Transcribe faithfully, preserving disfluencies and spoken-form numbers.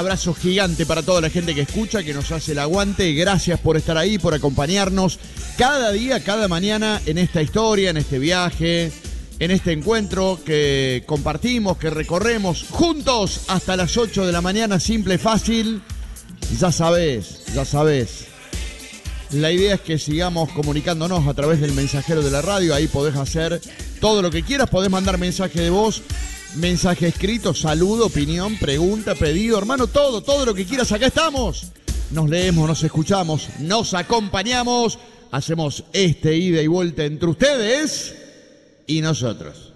Abrazo gigante para toda la gente que escucha, que nos hace el aguante. Gracias por estar ahí, por acompañarnos cada día, cada mañana en esta historia, en este viaje, en este encuentro que compartimos, que recorremos juntos hasta las ocho de la mañana, simple, fácil. Ya sabés, ya sabés. La idea es que sigamos comunicándonos a través del mensajero de la radio. Ahí podés hacer todo lo que quieras, podés mandar mensaje de voz, mensaje escrito, saludo, opinión, pregunta, pedido, hermano, todo, todo lo que quieras, acá estamos. Nos leemos, nos escuchamos, nos acompañamos, hacemos este ida y vuelta entre ustedes y nosotros.